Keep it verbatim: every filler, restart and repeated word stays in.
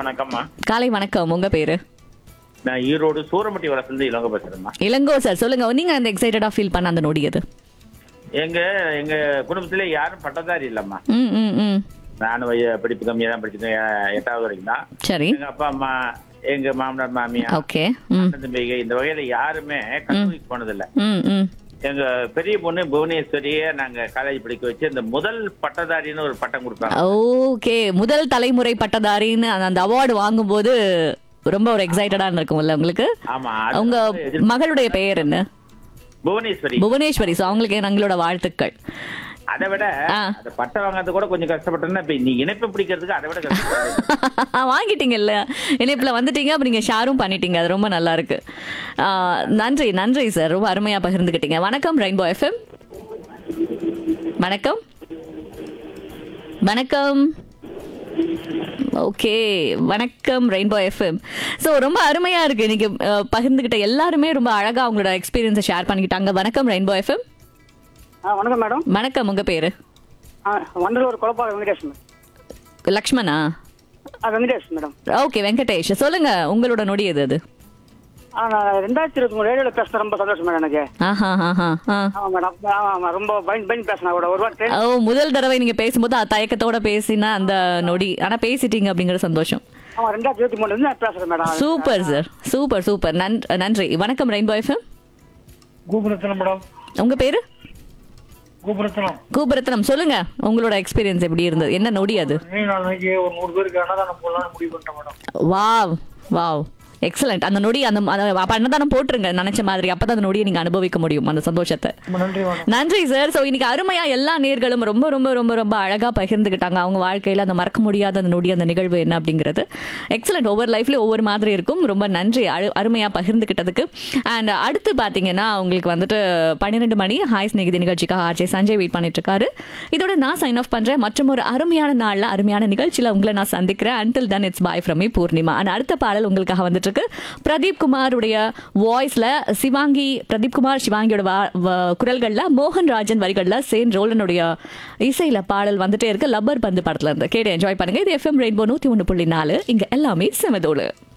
வணக்கம்மா. காலை வணக்கம். உங்க பேரு? நான் ஈரோடு சூரமட்டி வளர்ந்து இளங்கோ பேசுறேம்மா. இளங்கோ சார், சொல்லுங்க. நீங்க அந்த எக்ஸைட்டடா ஃபீல் பண்ண அந்த நொடி எது? எங்க எங்க குடும்பத்திலே யாரும் பட்டதாரி இல்லம்மா. ம் ம் ம் நானும் வய- படிப்பு கம்மியா தான் படிச்சிருக்கேன். எ- எட்டாவது வரைக்கும் தான். சரி. எங்க அப்பா அம்மா, எங்க மாமனார் மாமியார், ஓகே. ம் அண்ணன் தம்பிங்க இந்த வகையில யாருமே கல்லூரிக்கு போனதில்ல. ம் ம் எங்க பெரிய பொண்ணு புவனேஸ்வரிய நாங்க காலேஜ் படிக்க வச்சு இந்த முதல் பட்டதாரின்னு ஒரு பட்டம் கொடுப்பாங்க. ஓகே. முதல் தலைமுறை பட்டதாரின்னு அந்த- அந்த அவார்டு வாங்கும்போது ரொம்ப ஒரு எக்ஸைட்டடா இருக்கும்ல உங்களுக்கு? ஆமா, அது உங்க வந்து எதிர்- மகளுடைய பெயர் என்ன? புவனேஸ்வரி. புவனேஸ்வரி. சோ அவங்களுக்கு எங்களோட வாழ்த்துக்கள். அதை விட ஆ. அந்த பட்டம் வாங்குறது கூட கொஞ்சம் கஷ்டப்பட்டேன்னா இப்ப நீ இணைப்பு பிடிக்கிறதுக்கு அதை விட கஷ்டப்பட்டு வாங்கிட்டீங்கல்ல, இணைப்புல வந்துட்டீங்க. அப்ப நீங்க ஷேரும் பண்ணிட்டீங்க. அது ரொம்ப நல்லா இருக்கு. ஆ, நன்றி நன்றி சார், ரொம்ப அருமையா பகிர்ந்துக்கிட்டீங்க. வணக்கம் ரெயின்போ எஃப்எம். வணக்கம் வணக்கம். ஓகே, வணக்கம் ரெயின்போ எஃப்எம். ஸோ ரொம்ப அருமையா இருக்கு. இன்னைக்கு அஹ், பகிர்ந்துகிட்ட எல்லாருமே ரொம்ப அழகா அவங்களோட எக்ஸ்பீரியன்ஸை ஷேர் பண்ணிக்கிட்டாங்க. வணக்கம் ரெயின்போ எஃப்எம். ஆ வணக்கம் மேடம். வணக்கம். உங்க பேரு? ஆ வண்டலூர் குழப்பாக வெங்கடேஷ் மேடம். லக்ஷ்மணா? ஆ வெங்கடேஷ் மேடம். ஓகே வெங்கடேஷ், சொல்லுங்க. உங்களோட நொடி எது அது? ஆ நான் ரெண்டாயிரத்தி இருபத்தி மூணு ரேடியோவில் பேசுறது ரொம்ப சந்தோஷம் மேடம் எனக்கு. ஆஹா ஆஹா ஆ. ஆமாம் மேடம். ஆமாம் ஆமாம், ரொம்ப பயன் பயன் பேசினா கூட ஒரு வாரம் ட்ரெயின். ஓ, முதல் தடவை நீங்க பேசும்போது அது தயக்கத்தோட பேசினா அந்த நொடி, ஆனா பேசிட்டீங்க அப்படிங்கிற சந்தோஷம். ஆமாம் ரெண்டாயிரத்தி இருபத்தி மூணுலேருந்து நான் பேசுகிறேன் madam. Super sir, super super. நன்- நன்றி. வணக்கம் ரெயின்போ எஃப்எம். கூபரத்னம் மேடம். உங்க பேரு? கூபரத்னம். கூபரத்னம், சொல்லுங்க. உங்களோட எக்ஸ்பீரியன்ஸ் எப்படி இருந்தது? என்ன நொடி அது? நாளைக்கு ஒரு நூறு பேருக்கு அன்னதானம் போடலாம்னு முடிவு பண்ணிட்டேன் மேடம். Wow wow, excellent. அந்த நொடி அந்த அந்த- அப்ப அன்னதானம் போட்டுருங்க நினைச்ச மாதிரி. அப்பதான் அந்த நொடியை நீங்க அனுபவிக்க முடியும், அந்த சந்தோஷத்தை. ரொம்ப நன்றி மேடம். நன்றி சார். ஸோ இன்னைக்கு அருமையா எல்லா நேர்களும் ரொம்ப ரொம்ப ரொம்ப ரொம்ப அழகா பகிர்ந்துக்கிட்டாங்க அவங்க வாழ்க்கையில அந்த மறக்க முடியாத அந்த நொடி, அந்த நிகழ்வு என்ன அப்படிங்கிறது. எக்ஸலண்ட். ஒவ்வொரு லைஃப்லயும் ஒவ்வொரு மாதிரி இருக்கும். ரொம்ப நன்றி அரு- அருமையா பகிர்ந்துக்கிட்டதுக்கு. அண்ட் அடுத்து பாத்தீங்கன்னா உங்களுக்கு வந்துட்டு பன்னிரெண்டு மணி ஹாய் ஸ்நேகிதி நிகழ்ச்சிக்காக ஆர்ஜே சஞ்சய் வெயிட் பண்ணிட்டு இருக்காரு. இதோட நான் சைன் ஆஃப் பண்றேன். மற்றும் ஒரு அருமையான நாள்ல அருமையான நிகழ்ச்சியில உங்களை நான் சந்திக்கிறேன். Until then it's bye from me Purnima. And அடுத்த பாடல் உங்களுக்காக வந்துட்டு இருக்கு. பிரதீப் குமாருடைய வாய்ஸ்ல சிவாங்கி, பிரதீப் குமார் சிவாங்கியோட வா- வ- குரல்கள்ல மோகன் ராஜன் வரிகள்ல சேன் ரோலனுடைய இசையில பாடல் வந்துட்டே இருக்கு. லப்பர் பந்து படத்துல இருந்து கேட்டு என்ஜாய் பண்ணுங்க. இது எஃப்எம் ரெயின்போ நூத்தி ஒன்று புள்ளி நாலு. இங்க எல்லாமே செமதோடு.